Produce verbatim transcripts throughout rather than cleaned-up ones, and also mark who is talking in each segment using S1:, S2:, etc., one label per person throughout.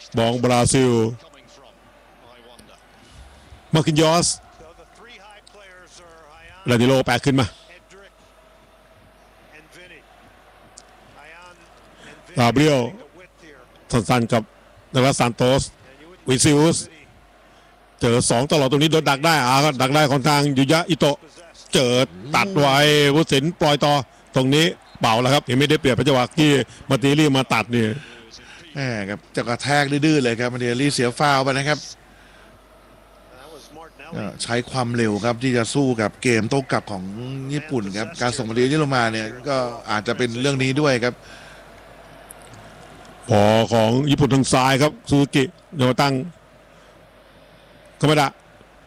S1: บองบราซิลมาร์คินยอสลาดิโลแปะขึ้นมากาเบรียลสั้นๆกับดารัสซานโตสวิซิอุสเจอสองตลอดตรงนี้โดนดักได้อ่าก็ดักได้ของทางยูยะอิโตะเจอตัดไว้วุฒินปล่อยต่อตรงนี้เป่าแล้วครับยังไม่ได้เปรียบจังหวะที่มาติลี่มาตัดนี่
S2: แหมครับจะกระแทกดื้อๆเลยครับมาติลี่เสียฟาวล์ไปนะครับใช้ความเร็วครับที่จะสู้กับเกมโต้กลับของญี่ปุ่นครับการส่งมาติลี่ลงมาเนี่ยก็อาจจะเป็นเรื่องนี้ด้วยครับ
S1: พอของญี่ปุ่นทางซ้ายครับซูซูกิโยตั้งคามาดะ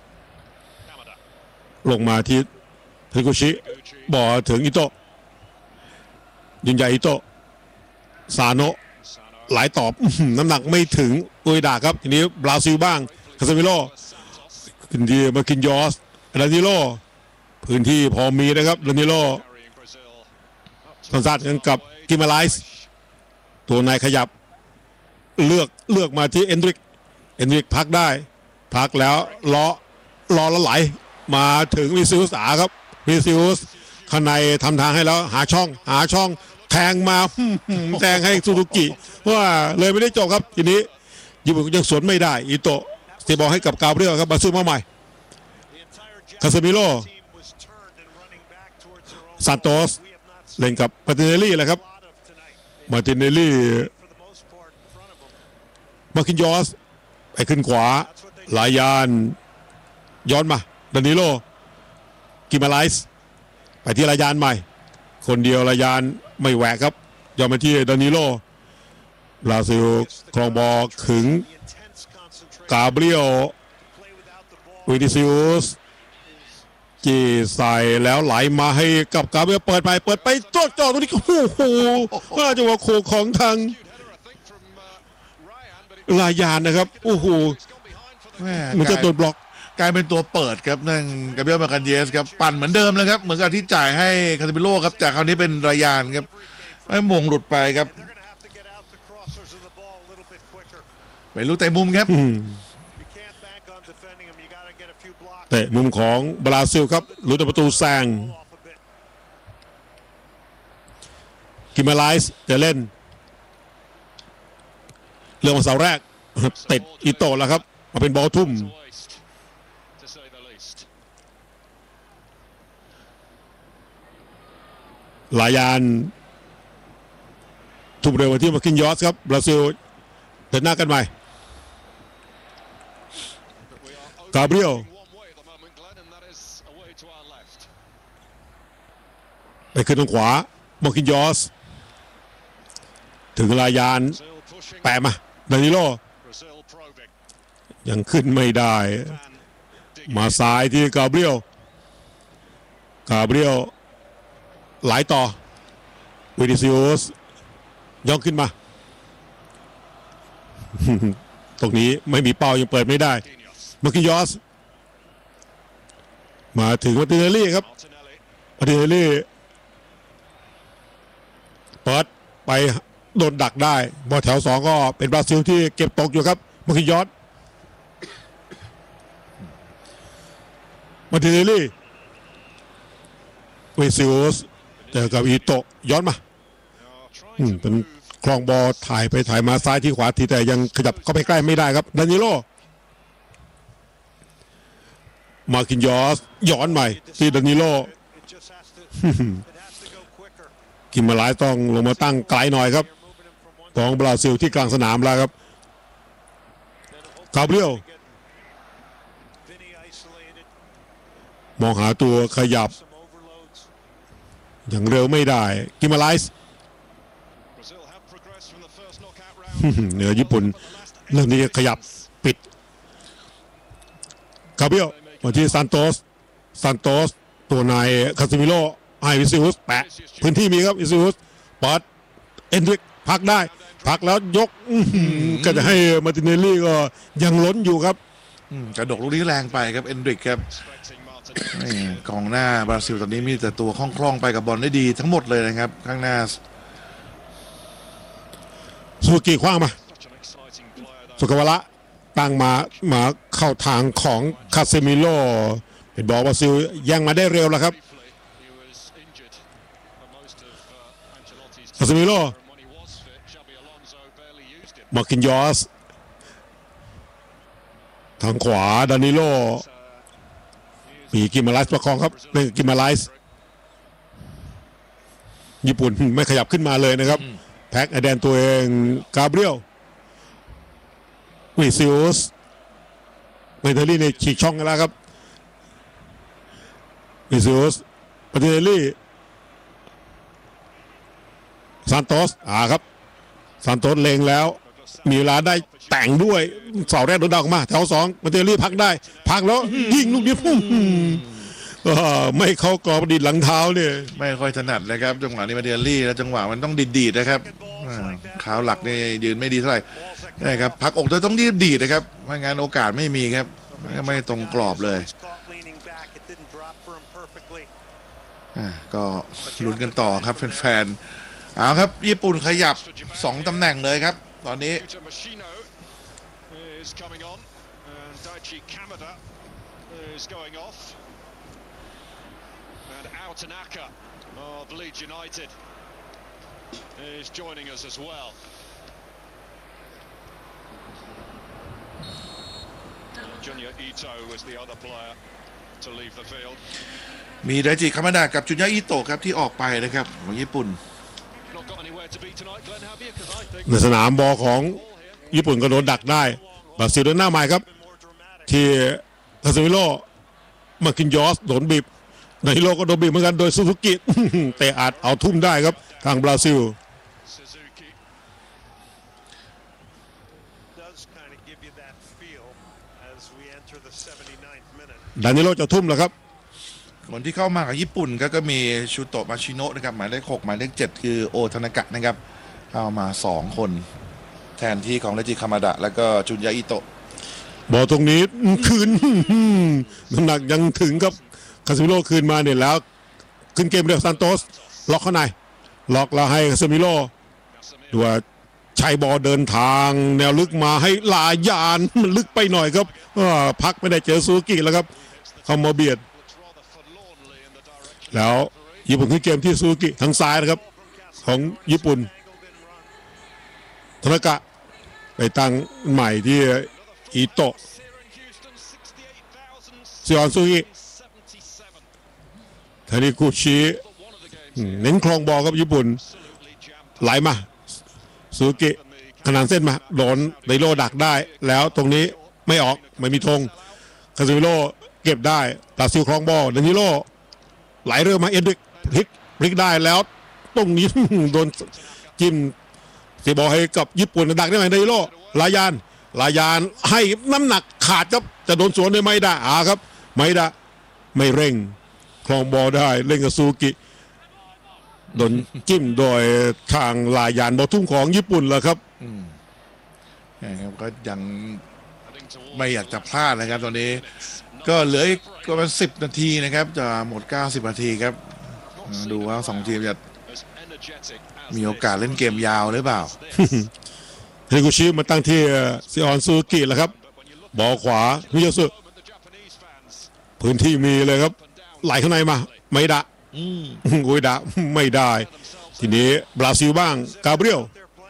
S1: ลงมาที่เทกุชิบอลถึงอิโตะยิงใหญ่อิโตะซาโนะหลายตอบน้ำหนักไม่ถึงอุยดาครับทีนี้บราซิลบ้างคาซามิโร่ขึ้นที่มาคินยอสลานิโลพื้นที่พอมีนะครับลานิโลสันสัดกันกับกิมาไลส์ตัวนายขยับเลือกเลือกมาที่เอนดริกเอนดริกพักได้พักแล้วล้อล้อแล้วไหลมาถึงวิซิอุสอาครับวิซิอุสข้างในทำทางให้แล้วหาช่องหาช่องแทงมาแทงให้ซูซูกิว่าเลยไม่ได้จบครับทีนี้ญี่ปุ่นยังสวนไม่ได้อิโตะเสียบอลให้กับกาเบรียลครับมาซื้อมาใหม่คาเซมิโร่ซานโตสเล่นกับมาติเนลลี่แหละครับมาติเนลลี่มาคินยอสไปขึ้นขวาลายานย้อนมาดานิโลกิมาไลส์ไปที่ลายานใหม่คนเดียวลายานไม่แหวกครับย้อนมาที่ดานิโลบราซิลครองบอลขึงกาเบรียลวินิซิอุสจีใส่แล้วไหลมาให้กับกาเบรียลเปิดไปเปิดไปจ่อจ่อตรงนี้โอ้โหว่าจังหวะโคของทางลายานนะครับโอ้โหมันจะโดนบล็อก
S2: กลายเป็นตัวเปิดครับนั่งกาเบรียลมากันเยสครับปั่นเหมือนเดิมเลยครับเหมือนกับที่จ่ายให้คาซิมิโร่ครับจากคราวนี้เป็นรายานครับไม่มงหลุดไปครับไปรู้แต่มุมครับ
S1: เตะมุมของบราซิลครับหลุดประตูแซงกิมาไลส์จะเล่นเรื่องวันเสาร์แรกติดอิโตะแล้วครับมาเป็นบอลทุ่มลายานทุ่มเร็วมาที่มาคินยอสครับบราซิลเดินหน้ากันใหม่กาเบรียลไปขึ้นทางขวามาคินยอสถึงลายานแปะมาดานิโลยังขึ้นไม่ได้มาซ้ายที่กาเบรียลกาเบรียลไหลต่อวินิซิอุสย่องขึ้นมาตรงนี้ไม่มีเป้ายังเปิดไม่ได้มาคินยอสมาถึงมาติเนลลี่ครับมาติเนลลี่เปิดไปโดนดักได้บอลแถวสองก็เป็นบราซิลที่เก็บตกอยู่ครับมาคินยอสมาติเนลลี่วิซิอุสเจอกับอิโตะย้อนมาอืมเป็นคลองบอลถ่ายไปถ่ายมาซ้ายที่ขวาทีแต่ยังขยับเข้าไปใกล้ไม่ได้ครับดานิโลมาคินยอสย้อนใหม่ที่ดานิโลกิมมาไลส์ต้องลงมาตั้งไกลหน่อยครับของบราซิลที่กลางสนามแล้วครับกาเบรียลมองหาตัวขยับอย่างเร็วไม่ได้กิมาไลส์เหนือญี่ปุ่นเรื่องนี้ขยับปิดกาเบรียลมาที่ซานโตสซานโตสตัวนายคาซิมิโร่ไอวิซิอุสแปะพื้นที่มีครับวิซิอุสเปิดเอนดริกพักได้พักแล้วยกก็จะให้มาติเนลลี่ก็ยังล้นอยู่ครับ
S2: กระดกลูกนี้แรงไปครับเอนดริกครับกองหน้าบราซิลตอนนี้มีแต่ตัวคล่องๆไปกับบอลได้ดีทั้งหมดเลยนะครับข้างหน้า
S1: ซูกิคว้างมาสุกวละตั้งมามาเข้าทางของคาเซมิโลเป็นบอลบราซิลแย่งมาได้เร็วแล้วครับคาเซมิโลมาร์คินยอสทางขวาดานิโลมีกิมาไลส์ประคองครับเป็นกิมาไลส์ญี่ปุ่นไม่ขยับขึ้นมาเลยนะครับแพ็กไอแดนตัวเองกาเบรียลวิซิอุสเมเทอรี่ในฉีกช่องกันแล้วครับวิซิอุสปาเทเลี่ซานโตสอ่าครับซานโตสเลงแล้วมีเวลาได้แต่งด้วยเสาแรกโดนดาวออกมาแถวสองปาเทเลี่พักได้พักแล้วยิงลูกนี้ไม่เข้ากรอบดิดหลังเท้าเนี่ย
S2: ไม่ค่อยถนัดเลยครับจังหวะนี้มาเดลลี่แล้วจังหวะมันต้องดีดๆนะครับขาหลักนี่ยืนไม่ดีเท่าไหร่นะครับพักอกจะต้องดีดีดนะครับไม่งั้นโอกาสไม่มีครับไม่ตรงกรอบเลยก็ลุ้นกันต่อครับแฟนๆเอาครับญี่ปุ่นขยับสองตำแหน่งเลยครับตอนนี้
S3: Tanaka of Leeds United is joining us as well. Junya Ito was the other player to leave the field.
S2: มีไดจิคามาดะกับจุนยะอิโตะครับที่ออกไปนะครับของญี่ปุ่น
S1: ในสนามบอลของญี่ปุ่นก็โดนดักได้บราซิลเดินหน้าใหม่ครับที่คาเซมิโลมาคินยอสโดนบีบในโลกก็โดนบีบเหมือนกันโดยซูซูกิแต่อาจเอาทุ่มได้ครับทางบราซิลดานิโลจะทุ่มแล้วครับ
S2: คนที่เข้ามากับญี่ปุ่นก็ก็มีชูโตะมาชิโนะนะครับหมายเลขหกหมายเลขเจ็ดคือโอทานากะนะครับเข้ามาสองคนแทนที่ของเรจิคามาดะแล้วก็จุนยาอิโตะ
S1: บอลตรงนี้คืนน้ำหนักยังถึงครับคาซิมิโลคืนมาเนี่ยแล้วขึ้นเกมเรียกซานโตสล็อกเข้าในล็อกแล้วให้คาซิมิโลดูว่าใช้บอลเดินทางแนวลึกมาให้ลายานมันลึกไปหน่อยครับพักไม่ได้เจอซูกิแล้วครับเข้ามาเบียดแล้วญี่ปุ่นขึ้นเกมที่ซูกิทางซ้ายนะครับของญี่ปุ่นธนากะไปตั้งใหม่ที่อิโตะซิออนซูกิทานิกุชิเน้นคลองบอลครับญี่ปุ่นไหลมาซูกิขนานเส้นมาโดนไดโลดักได้แล้วตรงนี้ไม่ออกไม่มีธงคาซิมิโลเก็บได้บราซิลคลองบอลดานิโลไหลเรือมาเอ็นดิกพลิกพลิกได้แล้วตรงนี้โดนจิ้มเสียบอลให้กับญี่ปุ่นดักได้ไหมไดโลลายานลายานให้น้ำหนักขาดครับจะโดนสวนได้ไม่ได้อาครับไม่ได้ไม่เร่งคลองบอลได้เล่นกับซูกิโดนจิ้มโดยทางลายานบอลทุ่มของญี่ปุ่นแล้วครับ
S2: อืมนะครับก็ยังไม่อยากจะพลาดนะครับตอนนี้ก็เหลืออีกประมาณสิบนาทีนะครับจะหมดเก้าสิบนาทีครับดูว่าสองทีมจะมีโอกาสเล่นเกมยาวหรือเปล่า
S1: เฮกุชิมาตั้งที่ซิออนซูกิแล้วครับบอลขวามิยาสึพื้นที่มีเลยครับไหลข้างในมาไม่ได้อุยดะไม่ได้ทีนี้บราซิลบ้างกาเบรียล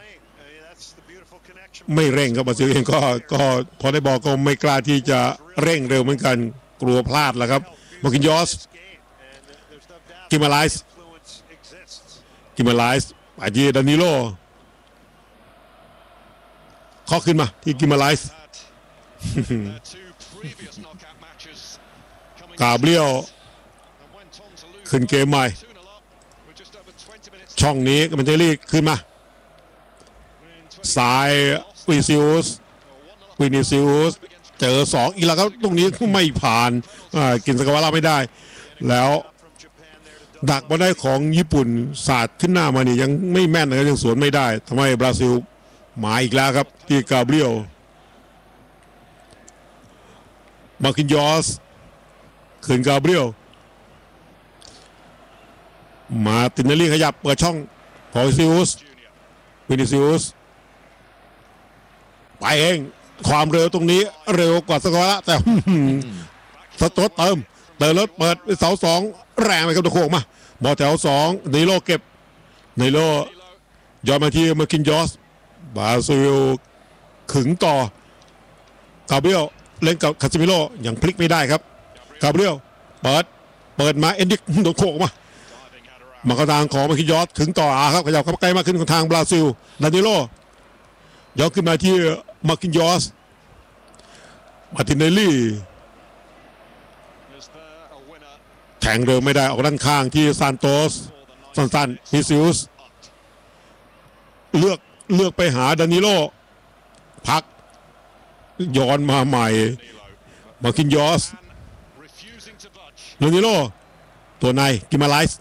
S1: ไม่เร่งครับบราซิลเองก็ก็พอได้บอลก็ไม่กล้าที่จะเร่งเร็วเหมือนกันกลัวพลาดแล้วครับมาคินยอสกิมาไลส์กิมาไลส์อาจีดานิโลข้อขึ้นมาที่กิมาไลส์กาเบรียลขึ้นเกมใหม่ช่องนี้ก็เป็นเจลี่ขึ้นมาซ้ายวินิซิอุสวินิซิอุสเจอสองอีกแล้วครับตรงนี้ไม่ผ่านกินสกาวาระไม่ได้แล้วดักมาได้ของญี่ปุ่นสาดขึ้นหน้ามานี่ยังไม่แม่นนะครับยังสวนไม่ได้ทำให้บราซิลมาอีกแล้วครับที่กาเบรียลมาคินยอสขึ้นกาเบรียลมาตินาลีขยับเปิดช่องของซิอุสวินิซิอุสไปเองความเร็วตรงนี้เร็วกว่าสกอร์ละแต่ สต๊อตเติมเติมแล้วเปิดเสาสองแรงไปครับตะโขกมาบอลแถวสองเนโลเก็บเนโลย้อนมาที่มาคินยอสบราซิลขึงต่อกาเบรียลเล่นกับคาซิมิโลยังพลิกไม่ได้ครับกาเบรียลเปิดเปิดมาเอนดิกโดนโขกมามาเข้าทางของมาคินยอสขึงต่ออาครับขยับเข้าใกล้มากขึ้นของทางบราซิลดานิโลย้อนขึ้นมาที่มาคินยอสมาตินเนลลี่แข่งเร็วไม่ได้ออกด้านข้างที่ซานโตสสั้นๆมิซิอุสเลือกเลือกไปหาดานิโลพักย้อนมาใหม่มาคินยอสดานิโลตัวในกิมาไลส์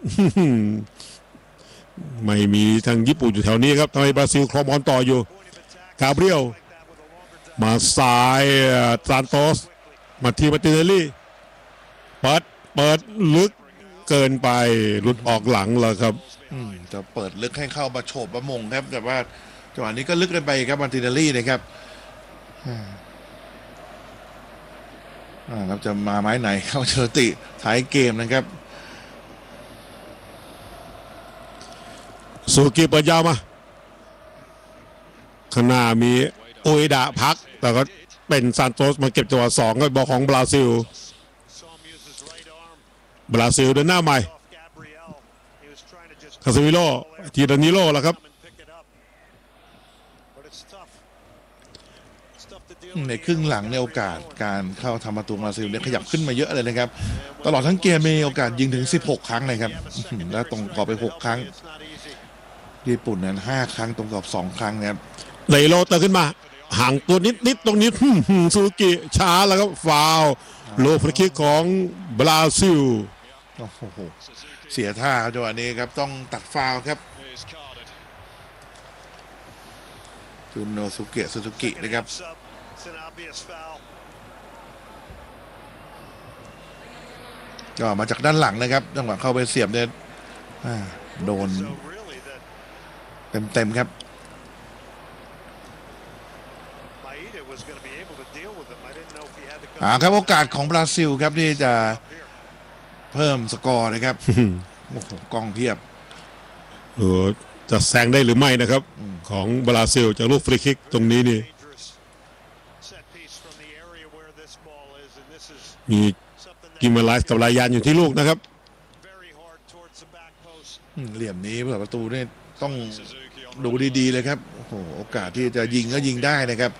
S1: ไม่มีทางญี่ปุ่นอยู่แถวนี้ครับทำไมบราซิลครองบอลต่ออยู่กาเบรียลมาซ้ายซานโตสมาทีมาติเนลลี่เปิดเปิดลึกเกินไปหลุดออกหลังแล้วครับ
S2: อืมจะเปิดลึกให้เข้ามาโฉบประมงครับแต่ว่าจังหวะนี้ก็ลึกเกินไปครับมาร์ติเนลลี่นะครับอ่าครับจะมาไม้ไหนเข้าเชอติท้ายเกมนะครับ
S1: สุกิเปิดยาวมาข้างหน้ามีโอเอดะพักแต่ก็เป็นซานโตสมาเก็บจังหวะสองก็บอลของบราซิลบราซิลเดินหน้าใหม่คาซิมิโลทีดานิโลแล้วครับ
S2: ในครึ่งหลังในโอกาสการเข้าทำประตูบราซิลเนี่ยขยับขึ้นมาเยอะเลยนะครับตลอดทั้งเกมมีโอกาสยิงถึงสิบหกครั้งเลยครับแล้วตรงกรอบไปหกครั้งญี่ปุ่นนั้นห้าครั้งตรงกรอบสองครั้งนะครับ
S1: ไดโลเติมขึ้นมาห่างตัวนิดนิดตรงนี้ซูกิช้าแล้วก็ฟาวโลฟรีคิกของบราซิล
S2: โอ้โหเสียท่าจังหวะนี้ครับต้องตัดฟาวครับจุนโนสุเกะซูซูกินะครับก็มาจากด้านหลังนะครับจังหวะเข้าไปเสียบเนี่ยโดนเต็มๆครับอ่าครับโอกาสของบราซิลครับที่จะเพิ่มสกอร์นะครับโอ้โหกองเพียบ
S1: เออจะแซงได้หรือไม่นะครับของบราซิลจากลูกฟรีคิกตรงนี้นี่มีกิมเมอร์ไลส์กับลายานอยู่ที่ลูกนะครับ
S2: เหลี่ยมนี้เผื่อประตูนี่ต้องดูดีๆเลยครับโอ้โหโอกาสที่จะยิงก็ยิงได้นะครับ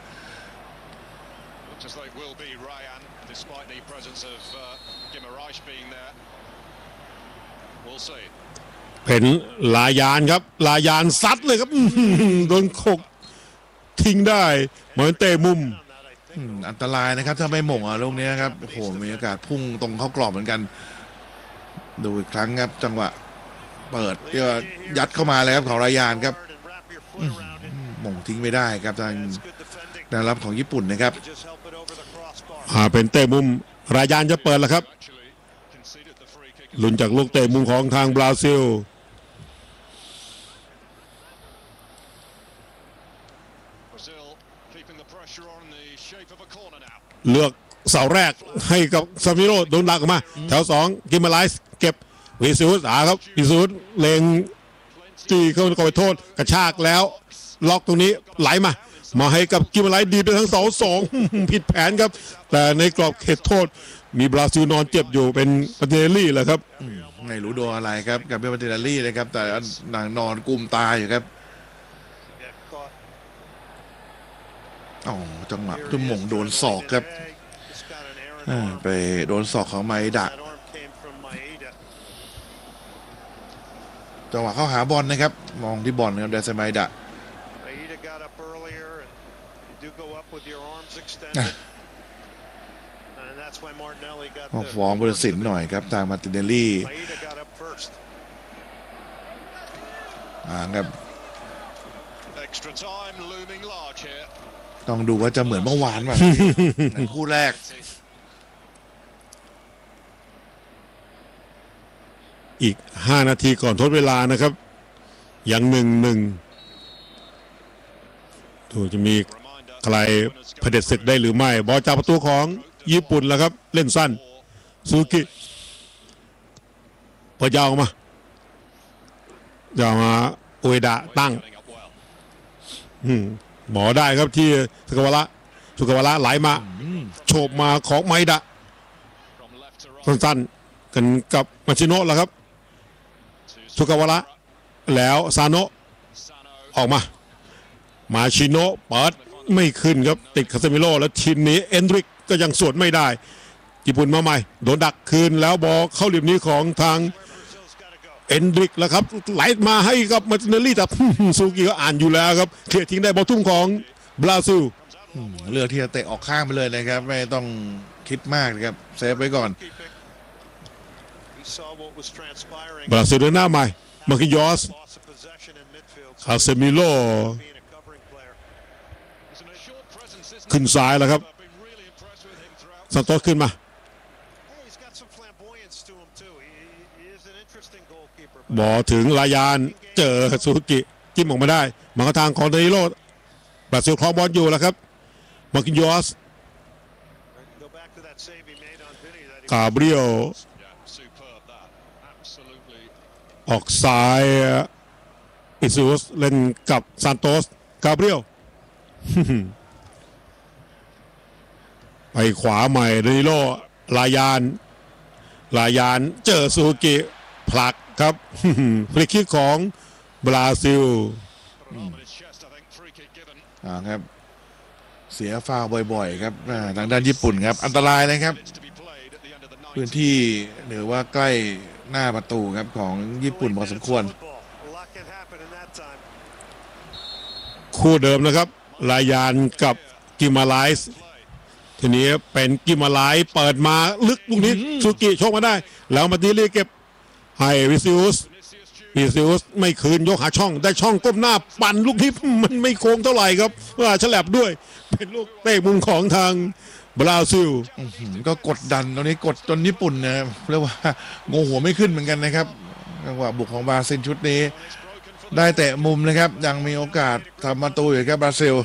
S1: เป็นลายานครับลายานซัดเลยครับโดนโขกทิ้งได้เหมือนเตะมุม
S2: อันตรายนะครับถ้าไม่หม่งอ่ะลูกนี้ครับโอ้โหมีโอกาสพุ่งตรงเข้ากรอบเหมือนกันดูอีกครั้งครับจังหวะเปิดก็ยัดเข้ามาเลยครับของรายานครับหม่งทิ้งไม่ได้ครับทางแนวรับของญี่ปุ่นนะครับ
S1: อ่าเป็นเตะมุมรายานจะเปิดแล้วครับลุ้นจากลูกเตะมุมของทางบราซิลเลือกเสาแรกให้กับซามิโร่โดนดักออกมาแถวสองกิมมาไลส์เก็บวิซูสอาครับวิซูสเลงตีเข้าไปโทษกระชากแล้วล็อกตรงนี้ไหลมามาให้กับกิมมาไลส์ดีไปทั้งเสาสองผิดแผนครับแต่ในกรอบเขตโทษมีบราซิลนอนเจ็บอยู่เป็นปาเตลลี่แหละครับ
S2: ไม่รู้โดนอะไรครับกับเป็นปาเตลลี่นะครับแต่นางนอนกุมตาอยู่ครับอ๋อจังหวะทุ่มหม่งโดนศอกครับไปโดนศอกของไมดะจังหวะเข้าหาบอลนะครับมองที่บอลนะครับเดซไมดะฟ้องบริสินหน่อยครับทางมาร์ติเนลลี่อ่าครับต้องดูว่าจะเหมือนเมื่อวานป่ะในคู่แรก
S1: อีกห้านาทีก่อนทดเวลานะครับยังหนึ่งหนึ่งดูจะมีใครเผด็จศึกได้หรือไม่บอลจากประตูของญี่ปุ่นแล้วครับเล่นสั้นซูกิเปิดยาวออกมายาวมาอุเอดะตั้งหมอได้ครับที่สุกาวาระสุกาวาระไหลมาโฉบมาของไมดะสั้นๆกันกับมาชิโนะแล้วครับสุกาวาระแล้วซาโนะออกมามาชิโนะเปิดไม่ขึ้นครับติดคาเซมิโร่แล้วทีนี้เอนดริกก็ยังสวนไม่ได้ญี่ปุ่นมาใหม่โดนดักคืนแล้วบอลเข้าเหลี่ยมนี้ของทางเอนดริกแล้วครับไหลมาให้กับมาร์ติเนลลี่แต่ซูกิก็อ่านอยู่แล้วครับเคลียร์ทิ้งได้บอลทุ่มของบราซิล
S2: เลือกที่จะเตะออกข้างไปเลยนะครับไม่ต้องคิดมากนะครับเซฟไว้ก่อน
S1: บราซิลเดินหน้าใหม่มาคิยอสคาเซมิโร่ขึ้นซ้ายแล้วครับซันโตสขึ้นมาบอลถึงลายานเจอซูซูกิจิ้มออกมาได้มาทางของเดนิโร่บราซิลครองบอลอยู่แล้วครับมาคิยอสกาเบรียลออกซ้ายอิซูสเล่นกับซานโตสกาเบรียลไปขวาใหม่เดนิโลลายานลายานเจอซูกิผลักครับฟรีคิกของบราซิล
S2: อ่าครับเสียฟาวบ่อยๆครับทางด้านญี่ปุ่นครับอันตรายนะครับพื้นที่หรือว่าใกล้หน้าประตูครับของญี่ปุ่นพอสมควร
S1: คู่เดิมนะครับลายานกับกิมาไลส์ทีนี้เป็นกิมาไลส์เปิดมาลึกลูกนี้ซูกิโชคมาได้แล้วมาตีเรียเก็บให้วิซิอุสวิซิอุสไม่คืนยกหาช่องได้ช่องก้มหน้าปั่นลูกนี้มันไม่โค้งเท่าไหร่ครับว่าฉลับด้วยเป็นลูกเตะมุมของทางบราซิล
S2: ก็กดดันตอนนี้กดจนญี่ปุ่นนะเรียกว่าโงหัวไม่ขึ้นเหมือนกันนะครับจังหวะบุกของบราซิลชุดนี้ได้เตะมุมนะครับยังมีโอกาสทำประตูอยู่ครับบราซิล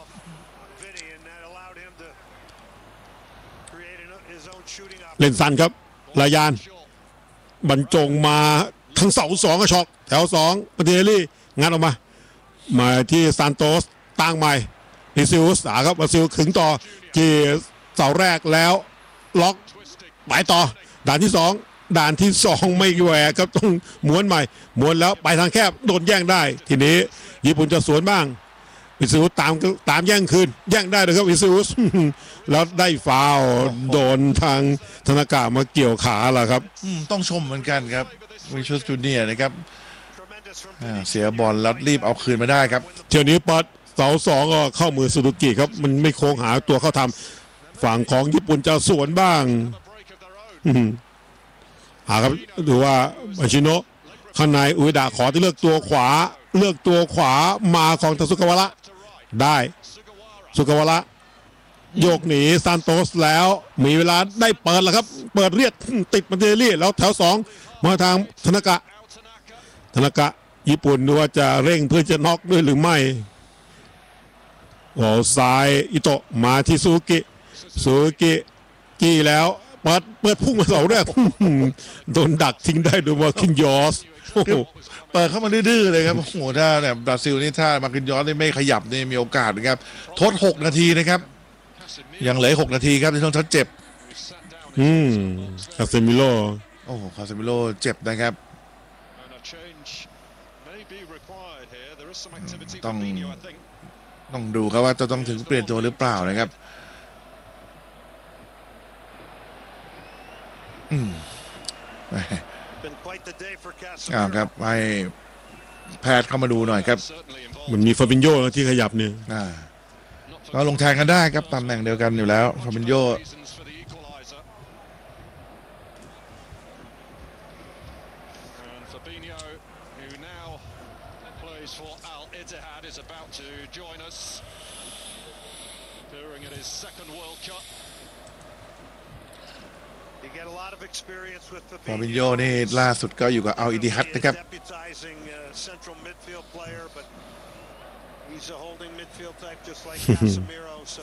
S1: เล่นสั้นครับลายานบรรจงมาทั้งเสาสองกระชอกแถวสองมาเดลี่งัดออกมามาที่ซานโตสตั้งใหม่วิซิอุสอาครับบราซิลขึงต่อที่เสาแรกแล้วล็อกไปต่อด่านที่สองด่านที่สองไม่แหวกครับต้องม้วนใหม่ม้วนแล้วไปทางแคบโดนแย่งได้ทีนี้ญี่ปุ่นจะสวนบ้างวิซิอุสตามตามแย่งคืนแย่งได้เลยครับวิซิอุสแล้วได้ฟาวโดนทางธนากะมาเกี่ยวขาล่ะครับ
S2: ต้องชมเหมือนกันครับวิชูจูเนียร์นะครับเสียบอลแล้วรีบเอาคืนมาได้ครับ
S1: เที่ยวนี้ปัดเสาสองก็เข้ามือซูซูกิครับมันไม่โค้งหาตัวเข้าทำฝั่งของญี่ปุ่นจะสวนบ้างหาครับดูว่ามาชิโนะข้างในอุเอดะขอที่เลือกตัวขวาเลือกตัวขวามาของทาสุกาวาระได้สุกาวาระโยกหนีซานโตสแล้วมีเวลาได้เปิดแล้วครับเปิดเรียดติดมาเดลี่แล้วแถวสองมาทางธนากะธนากะญี่ปุ่นดูว่าจะเร่งเพื่อจะน็อกด้วยหรือไม่โอ้ซ้ายอิโตะมาที่ซูกิซูกิกี้แล้วเปิดเปิดพุ่งมาเสาแรกโดนดักทิ้งได้โดยมาคินยอส
S2: เปิดเข้ามาดื้อๆเลยครับโอ้โหถ้าแบบบราซิลนี่ถ้ามาคินยอสไม่ขยับนี่มีโอกาสนะครับทดหกนาทีนะครับยังเหลือหกนาทีครับที่ต้องทดเจ็บ
S1: อืมคาเซมิโล
S2: โอ้คาเซมิโลเจ็บนะครับต้องต้องดูครับว่าจะต้องถึงเปลี่ยนตัวหรือเปล่านะครับอืมอ่าครับให้แพทย์เข้ามาดูหน่อยครับ
S1: มันมีฟาบินโญ่ที่ขยับเนี่ย
S2: อ่าก็ลงแทงกันได้ครับตำแหน่งเดียวกันอยู่แล้วฟาบินโญ่ฟาบินโญ่นี่ล่าสุดก็อยู่กับอัลอิติฮัดนะครับ
S4: He's a holding midfield type, just like Casemiro. So